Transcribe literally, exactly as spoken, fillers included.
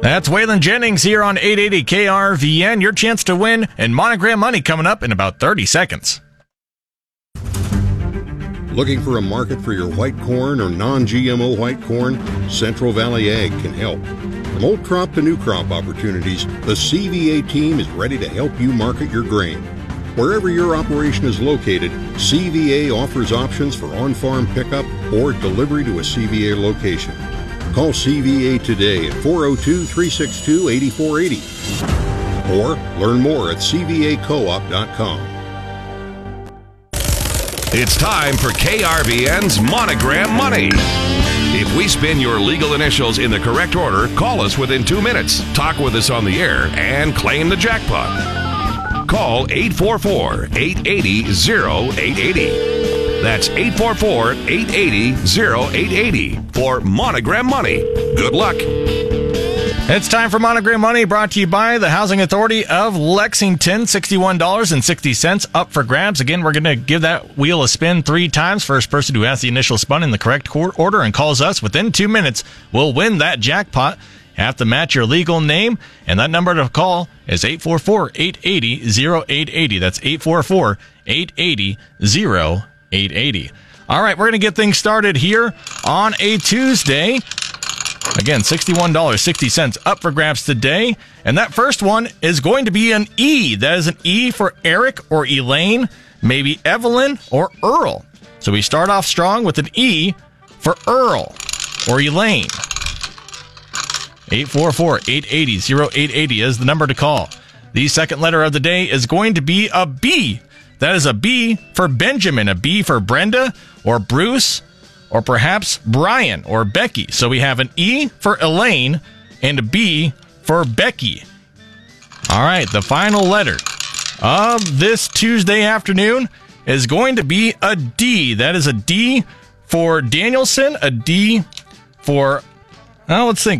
That's Waylon Jennings here on eight eighty K R V N. Your chance to win and Monogram money coming up in about thirty seconds. Looking for a market for your white corn or non-G M O white corn? Central Valley Ag can help. From old crop to new crop opportunities, the C V A team is ready to help you market your grain. Wherever your operation is located, C V A offers options for on-farm pickup or delivery to a C V A location. Call C V A today at four oh two, three six two, eight four eight oh or learn more at c v a co op dot com. It's time for K R V N's Monogram Money. If we spin your legal initials in the correct order, call us within two minutes, talk with us on the air, and claim the jackpot. Call eight four four, eight eight zero, oh eight eight oh. That's eight four four, eight eight zero, oh eight eight oh for Monogram Money. Good luck. It's time for Monogram Money, brought to you by the Housing Authority of Lexington. sixty-one dollars and sixty cents up for grabs. Again, we're going to give that wheel a spin three times. First person who has the initial spun in the correct order and calls us within two minutes will win that jackpot. Have to match your legal name, and that number to call is eight four four, eight eight zero, eight eight oh. That's eight four four, eight eight zero, eight eight oh. All right, we're going to get things started here on a Tuesday. Again, sixty-one dollars and sixty cents up for grabs today. And that first one is going to be an E. That is an E for Eric or Elaine, maybe Evelyn or Earl. So we start off strong with an E for Earl or Elaine. eight four four, eight eight zero, eight eight oh is the number to call. The second letter of the day is going to be a B. That is a B for Benjamin, a B for Brenda or Bruce, or perhaps Brian or Becky. So we have an E for Elaine and a B for Becky. All right, the final letter of this Tuesday afternoon is going to be a D. That is a D for Danielson, a D for, well, let's think.